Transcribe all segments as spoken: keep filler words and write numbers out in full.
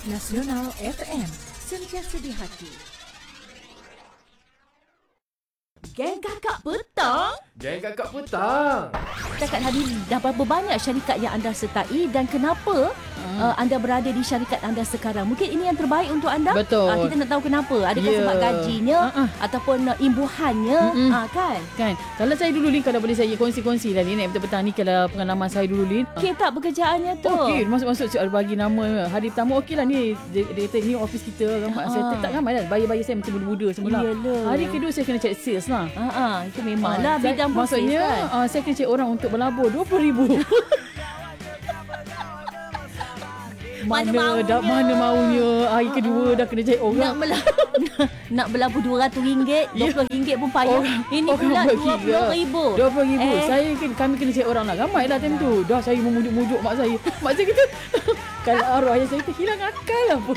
Nasional F M, sentiasa di hati. Geng Kakak Petang? Geng Kakak Petang. Setakat hari ini, dah berapa banyak syarikat yang anda sertai dan kenapa hmm. uh, anda berada di syarikat anda sekarang? Mungkin ini yang terbaik untuk anda. Betul. Uh, kita nak tahu kenapa. Adakah yeah. sebab gajinya uh-uh. ataupun uh, imbuhannya? Uh, kan? Kan. Kalau saya dulu, Lin, kalau boleh saya kongsi-kongsi lah, Lin, naik petang ni kalau pengalaman saya dulu, Lin. Okey tak pekerjaannya tu? Okey, masuk-masuk cik bagi nama. Hari pertama okey lah ni. Dia, dia kata ni office kita. Ramai. Saya tak ramai lah. Bayar-bayar saya macam muda-muda semula. Iyalah. Hari kedua saya kena cek sales lah. Ha ah, itu memanglah saya, bidang proses maksudnya, kan. Uh, saya kena cek orang untuk berlabur dua puluh ribu. Mana mana maunya. dah mana maunya. Hari uh, kedua uh, dah kena cek orang. Nak melabur nak berlabur dua ratus ringgit, dua puluh ringgit pun payah. Orang, ini orang pula dua puluh ribu. dua puluh ribu. Eh. Saya kami kena cek orang lah. Ramai lah time tu. Dah saya memujuk-mujuk mak saya. Mak saya kata kalau arwah ayah saya kata hilang akal apa.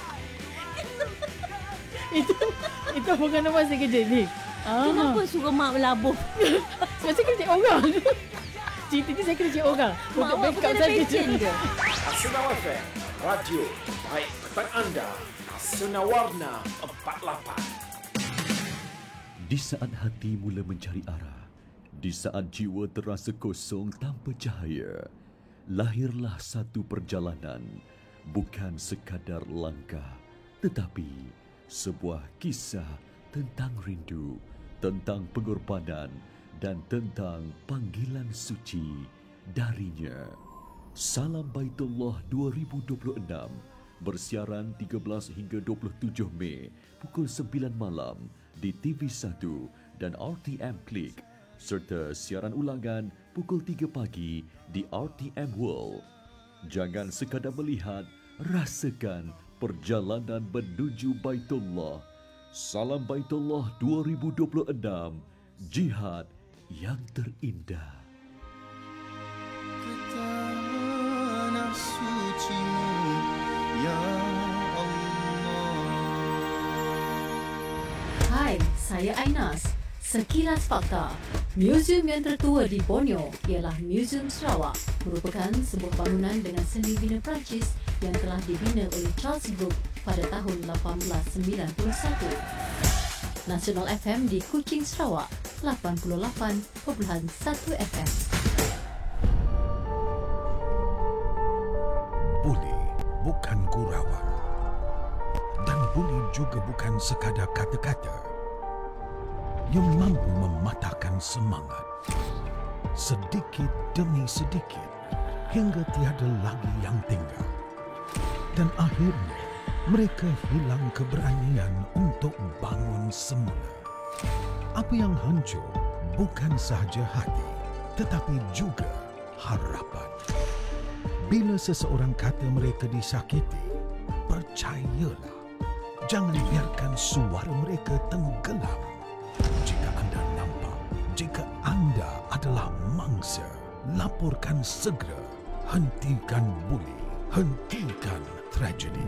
itu itu bukan nama saya kerja ni. Kenapa suruh mak melabur? Sebab saya kena cek orang. Cerita ni saya kena cek orang. Mak awak bukan ada pencen ke? Nasional F M, radio baik petang anda. Nasional Warna empat puluh lapan. Di saat hati mula mencari arah, di saat jiwa terasa kosong tanpa cahaya, lahirlah satu perjalanan, bukan sekadar langkah, tetapi sebuah kisah tentang rindu, tentang pengorbanan dan tentang panggilan suci darinya. Salam Baitullah dua ribu dua puluh enam bersiaran tiga belas hingga dua puluh tujuh Mei pukul sembilan malam di T V satu dan R T M Klik serta siaran ulangan pukul tiga pagi di R T M World. Jangan sekadar melihat, rasakan perjalanan menuju Baitullah. Salam Baitullah dua ribu dua puluh enam, jihad yang terindah. Ke tanah suci-Mu, ya Allah. Hai, saya Ainas. Sekilas fakta. Museum yang tertua di Borneo ialah Museum Sarawak, merupakan sebuah bangunan dengan seni bina Perancis yang telah dibina oleh Charles Brooke pada tahun lapan belas sembilan puluh satu. Nasional F M di Kuching, Sarawak, lapan puluh lapan perpuluhan satu F M. Buli bukan gurauan. Dan buli juga bukan sekadar kata-kata yang mampu mematahkan semangat. Sedikit demi sedikit, hingga tiada lagi yang tinggal. Dan akhirnya, mereka hilang keberanian untuk bangun semula. Apa yang hancur bukan sahaja hati, tetapi juga harapan. Bila seseorang kata mereka disakiti, percayalah, jangan biarkan suara mereka tenggelam. Jika anda nampak, jika anda adalah mangsa, laporkan segera. Hentikan buli, hentikan tragedi.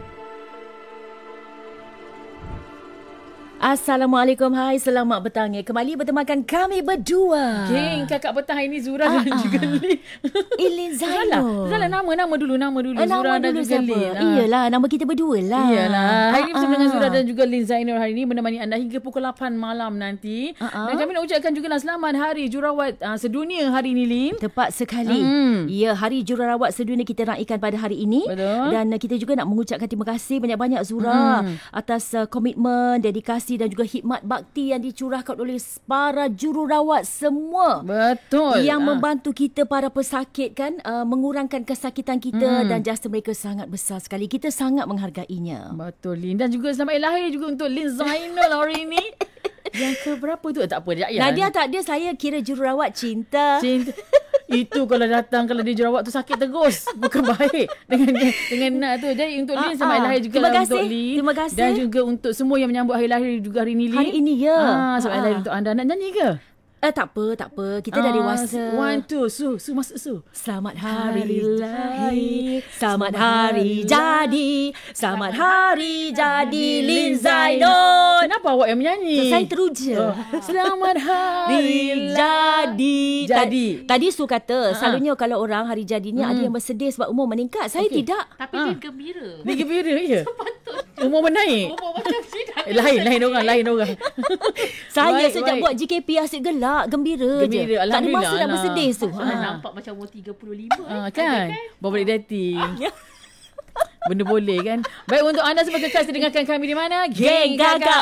Assalamualaikum, hai, selamat petang. Kembali bertemakan kami berdua. Geng Kakak Petang hari ni Zura dan juga Lin. Ilin Zainul. Salah nama, nama dulu, nama dulu. Eh, Zura nama dan dulu juga siapa? Lin. Iyalah, nama kita berdua lah. Iyalah. Hari ni bersama Ah, dengan ah. Zura dan juga Lin Zainul hari ni menemani anda hingga pukul lapan malam nanti. Ah, ah. Dan kami nak ucapkan juga selamat Hari Jururawat uh, sedunia hari ni, Lin. Tepat sekali. Mm. Ya, Hari Jururawat Sedunia kita raikan pada hari ini. Betul. Dan uh, kita juga nak mengucapkan terima kasih banyak-banyak Zura Mm. atas uh, komitmen, dedikasi dan juga khidmat bakti yang dicurahkan oleh para jururawat semua. Betul. Yang Ah. membantu kita para pesakit kan, uh, mengurangkan kesakitan kita Mm. dan jasa mereka sangat besar sekali. Kita sangat menghargainya. Betul, Lin. Dan juga selamat hari lahir juga untuk Lin Zainul hari ni. Yang ke berapa tu? Tak apa. Ya, ya. Nadia tak ada, saya kira jururawat cinta. Cinta. Itu kalau datang, kalau dia jururawat tu sakit terus. Bukan baik. Dengan dengan nak tu. Jadi untuk Lin, selamat hari lahir juga Terima lah kasih. untuk Lin. Terima kasih. Dan juga untuk semua yang menyambut hari lahir juga hari ni, Lin. Hari ini, ya. Ah, selamat hari Ah, lahir untuk anda. Nak nyanyi ke? Eh, tak apa, tak apa. Kita dah dewasa. One, two. Su, Su masuk Su. Selamat hari lahir, selamat hari jadi, selamat hari jadi Lin Zaidon. Kenapa awak yang menyanyi? Saya teruja. Oh. Selamat hari jadi. Jadi. Tadi Su kata, selalunya kalau orang hari jadinya ada yang bersedih sebab umur meningkat. Saya Okey. tidak. Tapi Ha. dia gembira. Dia gembira je. Umur menaik. Umur macam sidang. Eh, lain, lain orang, lain orang. Saya Baik, sejak baik. buat G K P asyik gelak, gembira, Gembira, je. Tak ada Alhamdulillah masa nak lah. bersedih Su. Dah Ha. nampak macam umur tiga puluh lima. Ah, eh. kan? Bawa balik dating. Benda boleh kan? Baik, untuk anda semua kekal dengarkan kami di mana? Geng Gagak